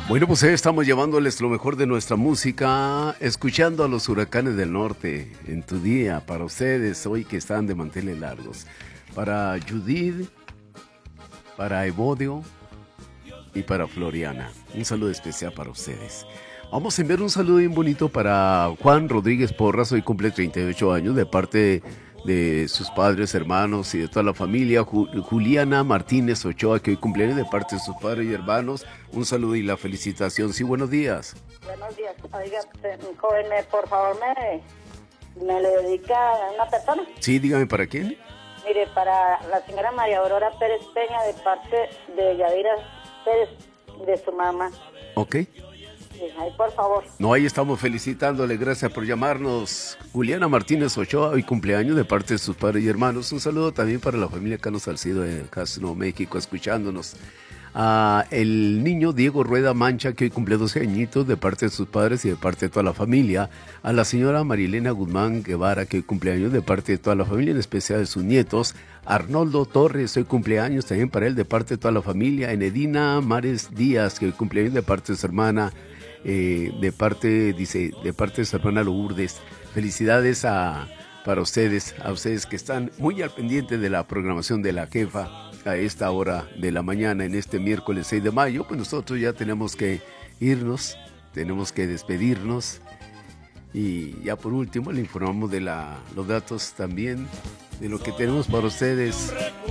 Bueno, pues estamos llevándoles lo mejor de nuestra música, escuchando a los Huracanes del Norte en tu día, para ustedes hoy que están de manteles largos, para Judith, para Evodio y para Floriana. Un saludo especial para ustedes. Vamos a enviar un saludo bien bonito para Juan Rodríguez Porras, hoy cumple 38 años, de parte de sus padres, hermanos y de toda la familia. Juliana Martínez Ochoa, que hoy cumpleaños, de parte de sus padres y hermanos. Un saludo y la felicitación. Sí, buenos días. Buenos días. Oiga, joven, por favor, me le dedica a una persona. Sí, dígame, ¿para quién? Mire, para la señora María Aurora Pérez Peña, de parte de Yadira Pérez, de su mamá. Ok. Sí, ahí, por favor. No, ahí estamos felicitándole, gracias por llamarnos. Juliana Martínez Ochoa, hoy cumpleaños, de parte de sus padres y hermanos. Un saludo también para la familia Cano Salcido de Castro, México, escuchándonos. El niño Diego Rueda Mancha, que hoy cumple 12 añitos, de parte de sus padres y de parte de toda la familia. A la señora Marilena Guzmán Guevara, que hoy cumpleaños, de parte de toda la familia, en especial de sus nietos. Arnoldo Torres, hoy cumpleaños también para él, de parte de toda la familia. Enedina Mares Díaz, que hoy cumpleaños, de parte de su hermana. De parte de su hermana Lourdes. Felicidades para ustedes, a ustedes que están muy al pendiente de la programación de la jefa a esta hora de la mañana, en este miércoles 6 de mayo. Pues nosotros ya tenemos que irnos, tenemos que despedirnos, y ya por último le informamos de los datos también de lo que tenemos para ustedes.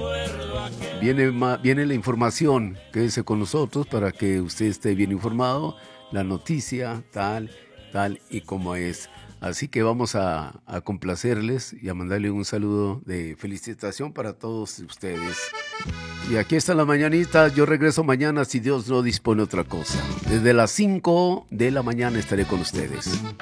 Viene la información, quédese con nosotros para que usted esté bien informado. La noticia tal y como es. Así que vamos a complacerles y a mandarle un saludo de felicitación para todos ustedes. Y aquí están las mañanitas. Yo regreso mañana si Dios no dispone otra cosa. Desde las 5 de la mañana estaré con ustedes.